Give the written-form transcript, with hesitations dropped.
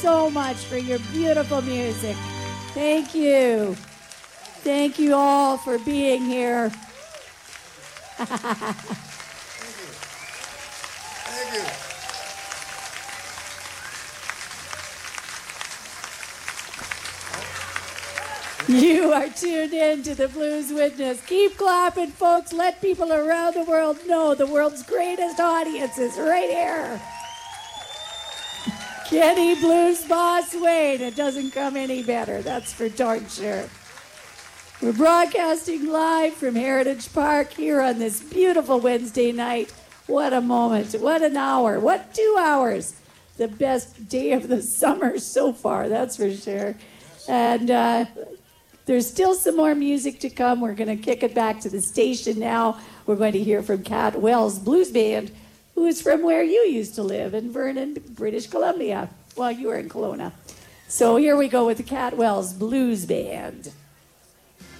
so much for your beautiful music. Thank you. Thank you all for being here. Thank you. You are tuned in to the Blues Witness. Keep clapping, folks. Let people around the world know the world's greatest audience is right here. Kenny Blues Boss Wayne. It doesn't come any better, that's for darn sure. We're broadcasting live from Heritage Park here on this beautiful Wednesday night. What a moment. What an hour. What 2 hours. The best day of the summer so far, that's for sure. And there's still some more music to come. We're going to kick it back to the station now. We're going to hear from Cat Wells Blues Band, who is from where you used to live, in Vernon, British Columbia. Well, you were in Kelowna. So here we go with the Cat Wells Blues Band.